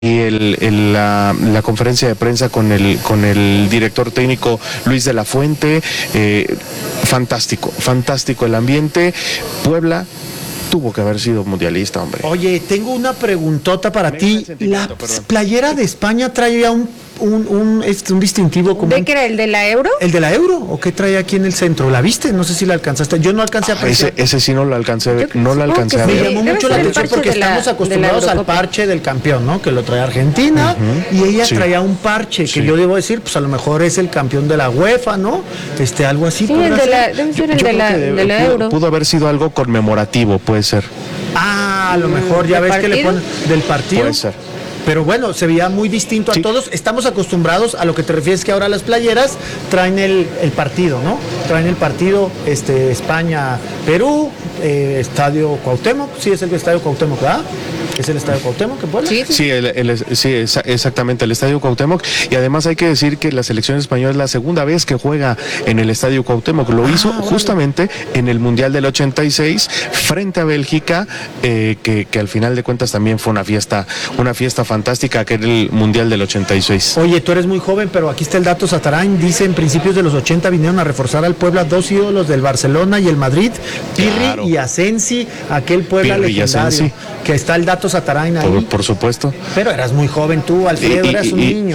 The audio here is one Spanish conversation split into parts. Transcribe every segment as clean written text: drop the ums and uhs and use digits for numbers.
la conferencia de prensa con el director técnico Luis de la Fuente. Fantástico el ambiente. Puebla tuvo que haber sido mundialista, hombre. Oye, tengo una preguntota para ti. La playera de España traía un distintivo como... ¿De qué era? ¿El de la Euro? ¿El de la Euro? ¿O qué traía aquí en el centro? ¿La viste? No sé si la alcanzaste. Yo no alcancé a apreciar. Ese sí no lo alcancé a ver. Me llamó mucho la atención porque estamos acostumbrados al parche del campeón, ¿no? Que lo trae Argentina, y ella traía un parche que yo debo decir, pues a lo mejor es el campeón de la UEFA, ¿no? Algo así. Sí, el de la Euro. Pudo haber sido algo conmemorativo, puede ser. A lo mejor ya ves que le ponen del partido. Puede ser. Pero bueno, se veía muy distinto a todos. Estamos acostumbrados a lo que te refieres, que ahora las playeras traen el partido, ¿no? Traen el partido España-Perú, Estadio Cuauhtémoc. Sí, es el Estadio Cuauhtémoc, ¿verdad? ¿Es el Estadio Cuauhtémoc que Puebla? Sí, exactamente, el Estadio Cuauhtémoc. Y además hay que decir que la selección española es la segunda vez que juega en el Estadio Cuauhtémoc. Lo hizo justamente en el Mundial del 86 frente a Bélgica, que al final de cuentas también fue una fiesta fantástica, que era el Mundial del 86. Oye, tú eres muy joven, pero aquí está el dato Satarain. Dice, en principios de los 80 vinieron a reforzar al Puebla dos ídolos del Barcelona y el Madrid, Pirri y Asensi, aquel Puebla legendario. Que está el dato Satarain ahí. Por supuesto. Pero eras muy joven tú, Alfredo, eras un niño.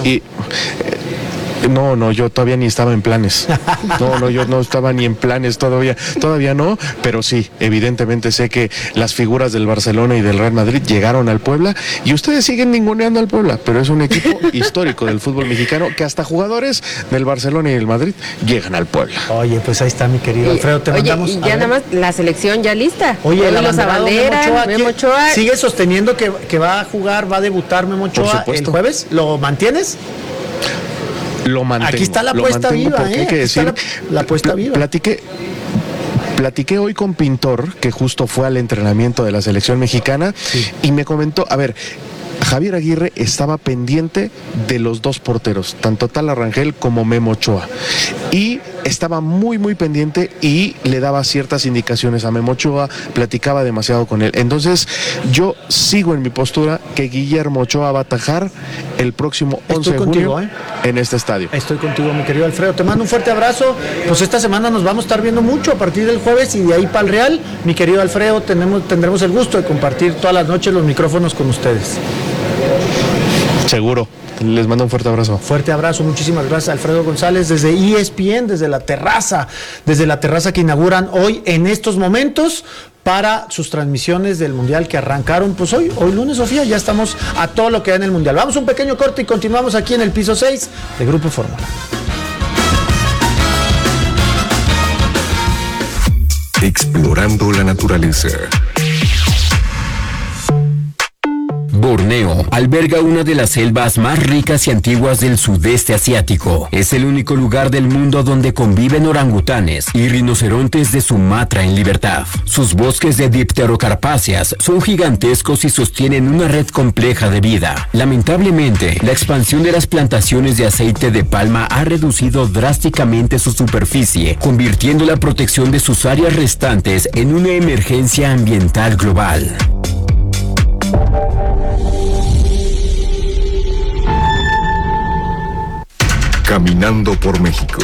No, yo todavía ni estaba en planes. No, yo no estaba ni en planes todavía no, pero sí, evidentemente sé que las figuras del Barcelona y del Real Madrid llegaron al Puebla y ustedes siguen ninguneando al Puebla, pero es un equipo histórico del fútbol mexicano que hasta jugadores del Barcelona y del Madrid llegan al Puebla. Oye, pues ahí está mi querido Alfredo, te mandamos. Y ya nada más la selección ya lista. Oye, los abanderan, Memo Ochoa. ¿Sigue sosteniendo que va a jugar, va a debutar Memo Ochoa el jueves? ¿Lo mantienes? Lo mantengo. Aquí está la apuesta viva, porque hay que decir, la apuesta viva. Platiqué hoy con Pintor, que justo fue al entrenamiento de la selección mexicana, y me comentó, Javier Aguirre estaba pendiente de los dos porteros, tanto Tala Rangel como Memo Ochoa, y estaba muy pendiente y le daba ciertas indicaciones a Memo Ochoa, platicaba demasiado con él. Entonces yo sigo en mi postura que Guillermo Ochoa va a atajar el próximo 11 de junio en este estadio. Estoy contigo, mi querido Alfredo, te mando un fuerte abrazo. Pues esta semana nos vamos a estar viendo mucho a partir del jueves, y de ahí para el Real, mi querido Alfredo, tendremos el gusto de compartir todas las noches los micrófonos con ustedes. Seguro. Les mando un fuerte abrazo. Fuerte abrazo, muchísimas gracias, Alfredo González, desde ESPN, desde la terraza que inauguran hoy en estos momentos para sus transmisiones del Mundial que arrancaron, pues hoy lunes, Sofía, ya estamos a todo lo que da en el Mundial. Vamos a un pequeño corte y continuamos aquí en el piso 6 de Grupo Fórmula. Explorando la naturaleza. Borneo alberga una de las selvas más ricas y antiguas del sudeste asiático. Es el único lugar del mundo donde conviven orangutanes y rinocerontes de Sumatra en libertad. Sus bosques de dipterocarpáceas son gigantescos y sostienen una red compleja de vida. Lamentablemente, la expansión de las plantaciones de aceite de palma ha reducido drásticamente su superficie, convirtiendo la protección de sus áreas restantes en una emergencia ambiental global. Caminando por México.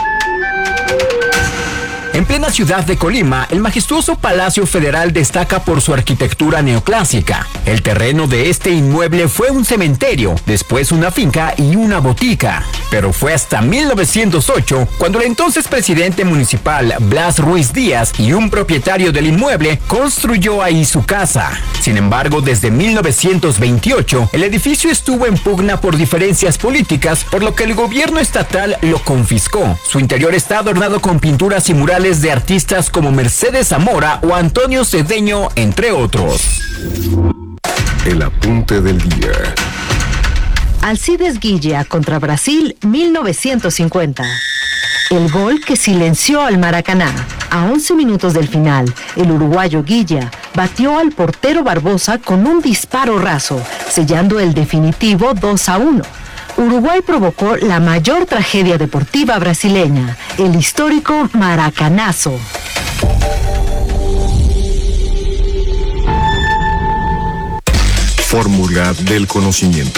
En plena ciudad de Colima, el majestuoso Palacio Federal destaca por su arquitectura neoclásica. El terreno de este inmueble fue un cementerio, después una finca y una botica. Pero fue hasta 1908 cuando el entonces presidente municipal Blas Ruiz Díaz y un propietario del inmueble construyó ahí su casa. Sin embargo, desde 1928, el edificio estuvo en pugna por diferencias políticas, por lo que el gobierno estatal lo confiscó. Su interior está adornado con pinturas y murales de artistas como Mercedes Zamora o Antonio Cedeño, entre otros. El apunte del día. Alcides Guilla contra Brasil, 1950. El gol que silenció al Maracaná. A 11 minutos del final, el uruguayo Guilla batió al portero Barbosa con un disparo raso, sellando el definitivo 2-1. Uruguay provocó la mayor tragedia deportiva brasileña, el histórico Maracanazo. fórmula del conocimiento.